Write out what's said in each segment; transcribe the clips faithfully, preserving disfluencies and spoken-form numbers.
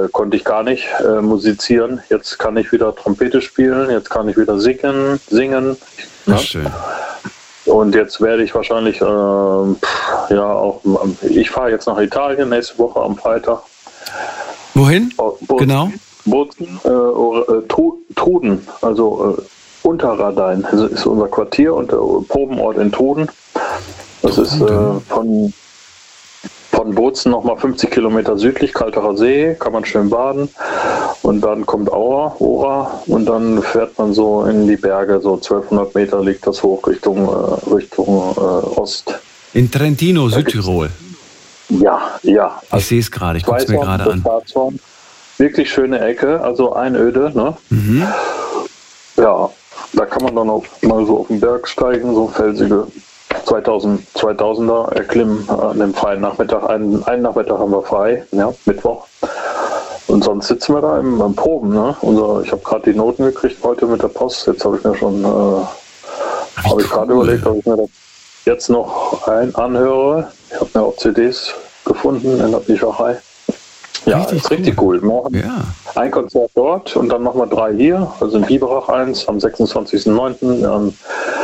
äh, konnte ich gar nicht äh, musizieren. Jetzt kann ich wieder Trompete spielen, jetzt kann ich wieder singen, singen. Ja, schön. Und jetzt werde ich wahrscheinlich, äh, ja, auch, ich fahre jetzt nach Italien nächste Woche am Freitag. Wohin? Bo- genau? Bozen, äh, äh, Truden, also äh, Unterradein. Das ist unser Quartier und der Probenort in Truden. Das Truden. ist äh, von, von Bozen nochmal fünfzig Kilometer südlich, Kalterer See, kann man schön baden. Und dann kommt Aura, Ora, und dann fährt man so in die Berge, so zwölfhundert Meter liegt das hoch Richtung, äh, Richtung äh, Ost. In Trentino, Südtirol. Ja, ja. Ich sehe es gerade, ich gucke es mir gerade an. Wirklich schöne Ecke, also Einöde, ne? Mhm. Ja, da kann man dann auch mal so auf den Berg steigen, so felsige zweitausend, zweitausender erklimmen an dem freien Nachmittag. Einen, einen Nachmittag haben wir frei, ja, Mittwoch. Und sonst sitzen wir da im, im Proben, ne? Unser, ich habe gerade die Noten gekriegt heute mit der Post. Jetzt habe ich mir schon, äh, habe ich gerade überlegt, ob ich mir das jetzt noch ein anhöre. Ich habe mir auch C Ds gefunden in der Bücherei. Ja, richtig ist richtig cool. cool. Morgen ja. Ein Konzert dort und dann machen wir drei hier. Also in Biberach eins am sechsundzwanzigsten neunten, am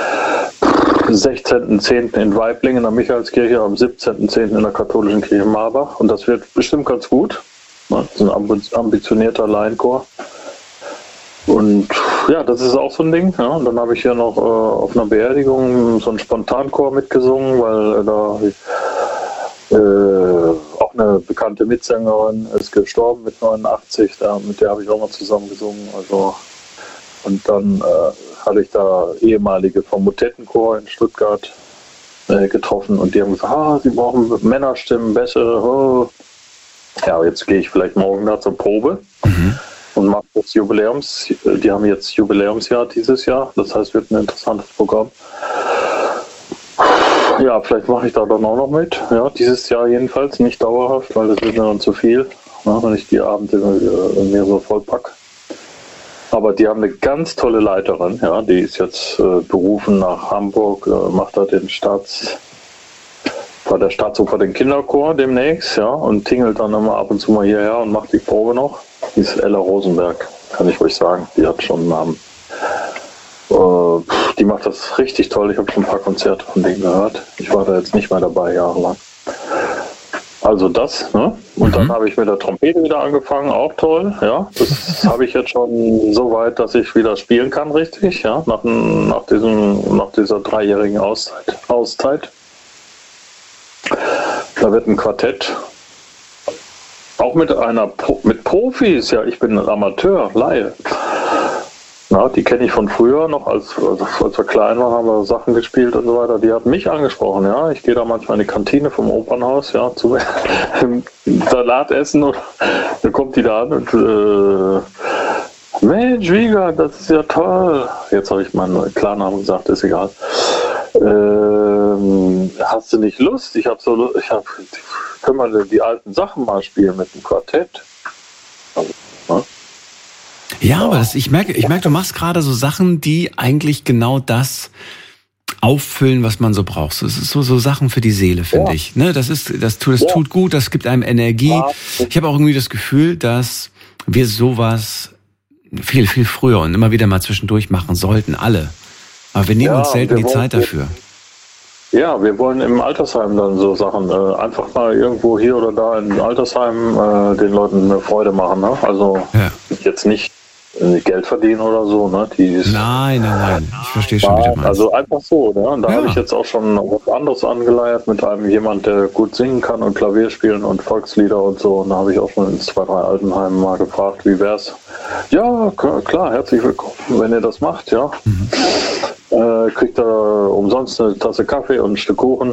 sechzehnten zehnten in Weiblingen in der Michaelskirche, am siebzehnten zehnten in der katholischen Kirche Marbach. Und das wird bestimmt ganz gut. Das ist ein ambitionierter Laienchor. Und ja, das ist auch so ein Ding. Ja. Und dann habe ich hier noch äh, auf einer Beerdigung so einen Spontanchor mitgesungen, weil äh, da äh, auch eine bekannte Mitsängerin ist gestorben mit neunundachtzig. Da, mit der habe ich auch mal zusammen gesungen. Also, und dann äh, hatte ich da ehemalige vom Motettenchor in Stuttgart äh, getroffen und die haben gesagt, ah, sie brauchen Männerstimmen, bessere. Oh. Ja, jetzt gehe ich vielleicht morgen da zur Probe mhm. und mache das Jubiläums. Die haben jetzt Jubiläumsjahr dieses Jahr, das heißt, wird ein interessantes Programm. Ja, vielleicht mache ich da dann auch noch mit. Ja, dieses Jahr jedenfalls, nicht dauerhaft, weil das wird mir dann zu viel, ja, wenn ich die Abende äh, mir so voll packe. Aber die haben eine ganz tolle Leiterin, ja, die ist jetzt äh, berufen nach Hamburg, äh, macht da den Staats... bei der Staatsoper den Kinderchor demnächst, ja, und tingelt dann immer ab und zu mal hierher und macht die Probe noch. Die ist Ella Rosenberg, kann ich ruhig sagen. Die hat schon einen Namen. Äh, die macht das richtig toll. Ich habe schon ein paar Konzerte von denen gehört. Ich war da jetzt nicht mehr dabei, jahrelang. Also das, ne? Und mhm. dann habe ich mit der Trompete wieder angefangen, auch toll, ja. Das habe ich jetzt schon so weit, dass ich wieder spielen kann, richtig, ja, nach, nach, diesem, nach dieser dreijährigen Auszeit. Auszeit. Da wird ein Quartett, auch mit einer mit Profis, ja, ich bin ein Amateur, Laie. Na, die kenne ich von früher noch, als, also als wir klein waren, haben wir Sachen gespielt und so weiter. Die hat mich angesprochen, ja. Ich gehe da manchmal in die Kantine vom Opernhaus, ja, zu Salat essen und dann kommt die da an und äh, Mensch, Wiegand, das ist ja toll. Jetzt habe ich meinen Klarnamen gesagt, ist egal. Ähm, hast du nicht Lust? Ich habe so Lust, ich hab, können wir die alten Sachen mal spielen mit dem Quartett? Also, ne? Ja, aber das, ich merke, ich merke, du machst gerade so Sachen, die eigentlich genau das auffüllen, was man so braucht. Das ist so, so Sachen für die Seele, finde ja. ich. Ne, das ist, das tut, das ja. tut gut, das gibt einem Energie. Ja. Ich habe auch irgendwie das Gefühl, dass wir sowas viel, viel früher und immer wieder mal zwischendurch machen sollten, alle. Aber wir nehmen ja, uns selten die Zeit dafür. Ja, wir wollen im Altersheim dann so Sachen, äh, einfach mal irgendwo hier oder da im Altersheim äh, den Leuten eine Freude machen. Ne? Also ja. jetzt nicht äh, Geld verdienen oder so. Ne? Die ist, nein, nein, nein, ich verstehe schon, wie du meinst. Also einfach so. Ne? Und da ja. habe ich jetzt auch schon was anderes angeleiert mit einem jemand, der gut singen kann und Klavier spielen und Volkslieder und so. Und da habe ich auch schon in zwei, drei Altenheimen mal gefragt, wie wär's? Ja, klar, herzlich willkommen, wenn ihr das macht, ja. Mhm. Äh, kriegt er umsonst eine Tasse Kaffee und ein Stück Kuchen.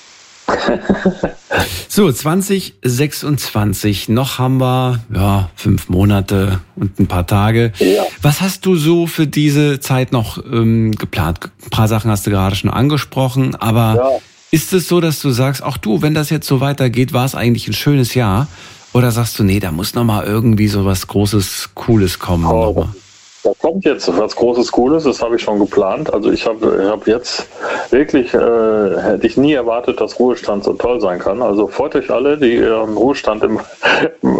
So, zwanzig sechsundzwanzig, noch haben wir ja, fünf Monate und ein paar Tage. Ja. Was hast du so für diese Zeit noch ähm, geplant? Ein paar Sachen hast du gerade schon angesprochen, aber ja. ist es so, dass du sagst, ach du, wenn das jetzt so weitergeht, war es eigentlich ein schönes Jahr? Oder sagst du, nee, da muss noch mal irgendwie so was Großes, Cooles kommen? Oh. Da kommt jetzt was Großes, Cooles, das habe ich schon geplant. Also ich habe ich hab jetzt wirklich, äh, hätte ich nie erwartet, dass Ruhestand so toll sein kann. Also freut euch alle, die ihren Ruhestand im